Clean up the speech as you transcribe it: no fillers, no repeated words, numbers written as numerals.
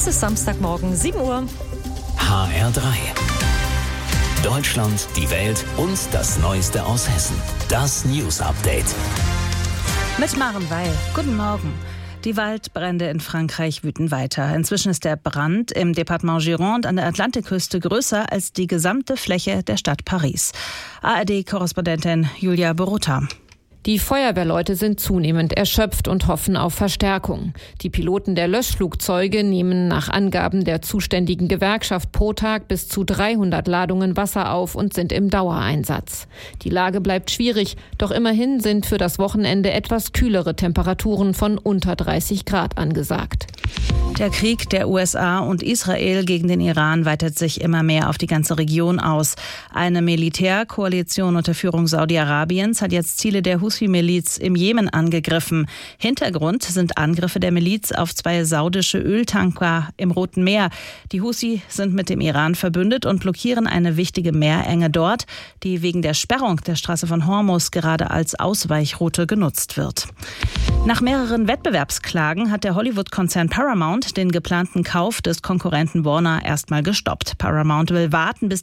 Es ist Samstagmorgen, 7 Uhr. HR3. Deutschland, die Welt und das Neueste aus Hessen. Das News-Update. Mit Maren Weil. Guten Morgen. Die Waldbrände in Frankreich wüten weiter. Inzwischen ist der Brand im Departement Gironde an der Atlantikküste größer als die gesamte Fläche der Stadt Paris. ARD-Korrespondentin Julia Borota. Die Feuerwehrleute sind zunehmend erschöpft und hoffen auf Verstärkung. Die Piloten der Löschflugzeuge nehmen nach Angaben der zuständigen Gewerkschaft pro Tag bis zu 300 Ladungen Wasser auf und sind im Dauereinsatz. Die Lage bleibt schwierig, doch immerhin sind für das Wochenende etwas kühlere Temperaturen von unter 30 Grad angesagt. Der Krieg der USA und Israel gegen den Iran weitet sich immer mehr auf die ganze Region aus. Eine Militärkoalition unter Führung Saudi-Arabiens hat jetzt Ziele der Houthi-Miliz im Jemen angegriffen. Hintergrund sind Angriffe der Miliz auf 2 saudische Öltanker im Roten Meer. Die Houthi sind mit dem Iran verbündet und blockieren eine wichtige Meerenge dort, die wegen der Sperrung der Straße von Hormuz gerade als Ausweichroute genutzt wird. Nach mehreren Wettbewerbsklagen hat der Hollywood-Konzern Paramount den geplanten Kauf des Konkurrenten Warner erstmal gestoppt. Paramount will warten, bis